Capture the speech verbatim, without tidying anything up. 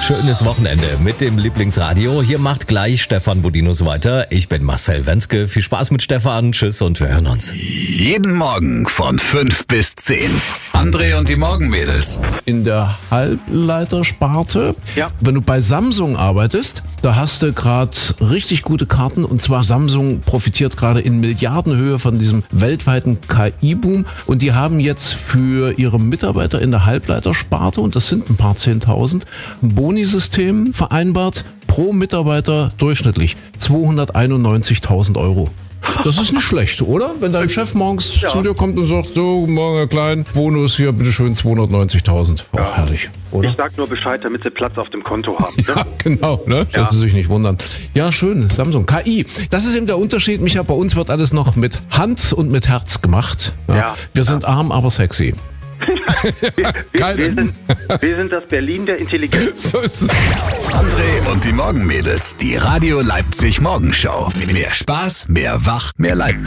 Schönes Wochenende mit dem Lieblingsradio. Hier macht gleich Stefan Budinus weiter. Ich bin Marcel Wenzke. Viel Spaß mit Stefan. Tschüss und wir hören uns. Jeden Morgen von fünf bis zehn. André und die Morgenmädels. In der Halbleitersparte. Ja. Wenn du bei Samsung arbeitest, da hast du gerade richtig gute Karten. Und zwar Samsung profitiert gerade in Milliardenhöhe von diesem weltweiten K I-Boom. Und die haben jetzt für ihre Mitarbeiter in der Halbleitersparte, und das sind ein paar Zehntausend, ein Bonisystem vereinbart, pro Mitarbeiter durchschnittlich zweihunderteinundneunzigtausend Euro. Das ist nicht schlecht, oder? Wenn dein Chef morgens Ja. zu dir kommt und sagt, so, guten Morgen, Herr Klein, Bonus hier, bitteschön zweihundertneunzigtausend. Oh, Ja. herrlich, oder? Ich sag nur Bescheid, damit sie Platz auf dem Konto haben. Ja, genau, ne? Ja. Dass Sie sich nicht wundern. Ja, schön, Samsung. K I, das ist eben der Unterschied, Micha, bei uns wird alles noch mit Hand und mit Herz gemacht. Ja. Wir sind arm, aber sexy. Wir, Geil. wir, sind, wir sind das Berlin der Intelligenz. So ist es. André und die Morgenmädels. Die Radio Leipzig Morgenschau. Mehr Spaß, mehr Wach, mehr Leipzig.